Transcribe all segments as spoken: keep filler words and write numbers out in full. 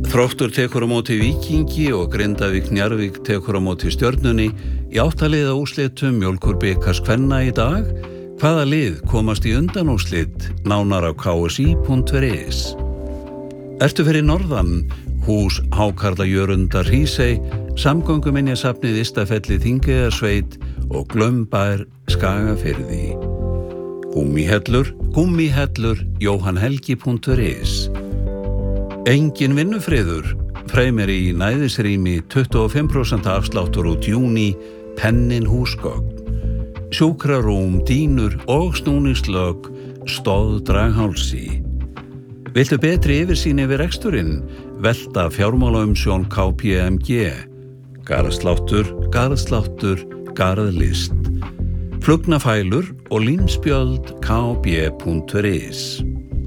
Þróttur tekur á móti Víkingi og Grindavík Njarðvík tekur á móti Stjörnunni í áttaliða úrslitum Mjólkurbikars kvenna í dag. Hvaða lið komast í undanúrslit? Nánar á k s i punkt is. Ertu fyrir norðan? Hús Hákarla Jörundar Hrísey, Samgönguminjasafnið Ystafelli Þingeyjarsveit og Glömbær Skagafirði. Gúmmíhellur, Gúmmíhellur, jóhannhelgi punkt is. Engin vinnufriður, fremur í næðisrými tuttugu og fimm prósent afsláttur út júní, pennin húsgögn. Sjúkrarúm, dýnur og snúningslög, stóð draghálsi. Viltu betri yfirsýn yfir reksturinn? Velta fjármálaumsjón K P M G. Garðsláttur, garðsláttur, garðlist. Flugnafælur og límspjöld k b punkt is.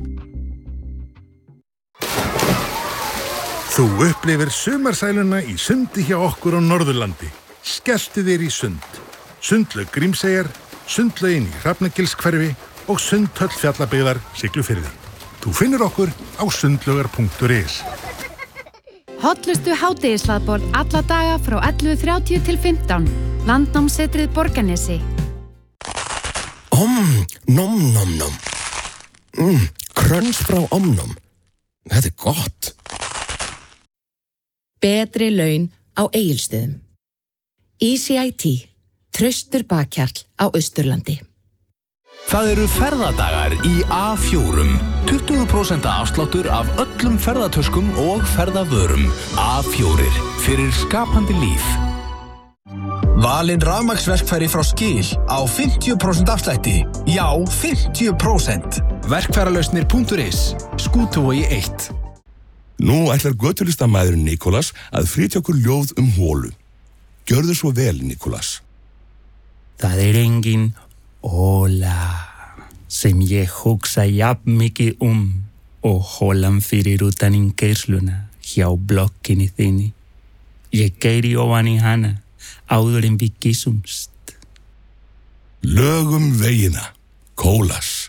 Þú upplifir sumarsæluna í sundi hjá okkur á Norðurlandi. Skelltu þér í sund. Sundlaug Grímseyjar, sundlaugin í Hrafnagilshverfi og sundhöll Fjallabyggðar Siglufirði. Þú finnur okkur á sundlaugar punkt is. Hollustu hádegishlaðborð alla daga frá ellefu þrjátíu til fimmtán. Landnámssetrið Borgarnesi. Om, nom, nom, nom. Mm, kröns frá omnom. Þetta er gott. Betri laun á Egilsstöðum. E C I T, traustur bakkjarl á Austurlandi. Það eru ferðadagar í A fjórum. tuttugu prósent afsláttur af öllum ferðatöskum og ferðavörum. A fjórir, fyrir skapandi líf. Valinn rafmagnsverkfæri frá Skil á fimmtíu prósent afslætti. Já, fimmtíu prósent. Verkfæralausnir punkt is. Skútuvogi eitt. Nú ætlar götulistamæðurinn Nikolas að flytja okkur ljóð um hólu. Gjörðu svo vel, Nikolas. Það er engin hóla sem ég hugsa jafn mikið um og hólan fyrir utan innkeysluna hjá blokkinni þinni. Ég keyri ofan í hana áður en við kyssumst. Lögum vegina, Kólas.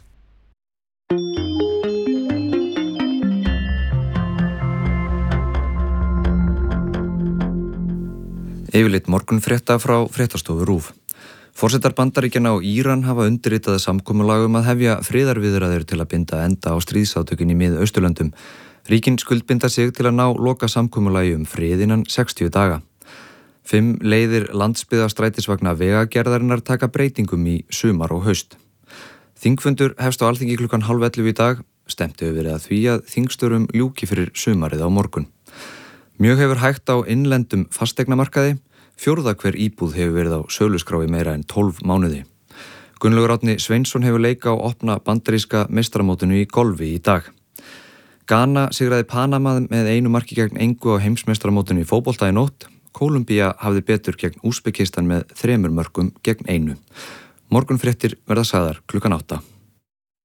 Yfirleitt morgunfrétta frá fréttastofu RÚV. Forsetar Bandaríkjanna og Íran hafa undirritað samkomulag um að hefja friðarviðræður til að binda enda á stríðsátökin í Mið-Austurlöndum. Ríkin skuldbinda sig til að ná loka samkomulagi um frið innan sextíu daga. Fimm leiðir landsbyggðarstrætisvagna vegagerðarinnar taka breytingum í sumar og haust. Þingfundur hefst á Alþingi klukkan hálf ellefu í dag, stefnt hefur verið að því að þingstörfum ljúki fyrir sumarið á morgun. Mjög hefur hægt á innlendum fasteignamarkaði. Fjórða hver íbúð hefur verið á söluskrá í meira en tólf mánuði. Gunnlaugur Árni Sveinsson hefur leika á opna bandaríska meistaramótinu í golfi í dag. Ghana sigraði Panama með einu marki gegn engu á heimsmeistaramótinu í fótbolta í nótt. Kólumbía hafði betur gegn Úsbekistan með þremur mörkum gegn einu. Morgunfréttir verða sagðar klukkan átta.